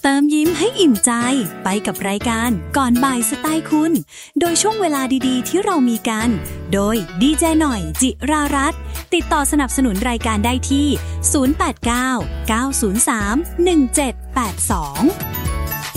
เติมยิ้มให้อิ่มใจไปกับรายการก่อนบ่ายสไตล์คุณโดยช่วงเวลาดีๆที่เรามีกันโดยดีเจหน่อยจิรารัตน์ติดต่อสนับสนุนรายการได้ที่089 903 1782